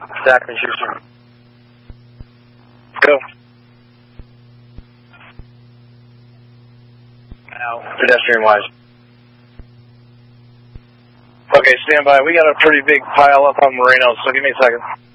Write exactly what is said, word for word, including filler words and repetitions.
Exactly, Schuster. Go. Now, pedestrian-wise. Okay, stand by. We got a pretty big pile up on Moreno, so give me a second.